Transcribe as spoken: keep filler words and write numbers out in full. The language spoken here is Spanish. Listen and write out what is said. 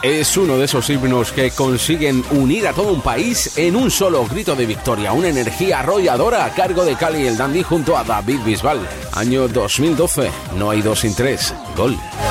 es uno de esos himnos que consiguen unir a todo un país en un solo grito de victoria, una energía arrolladora a cargo de Cali el Dandy junto a David Bisbal. Año dos mil doce, no hay dos sin tres, gol.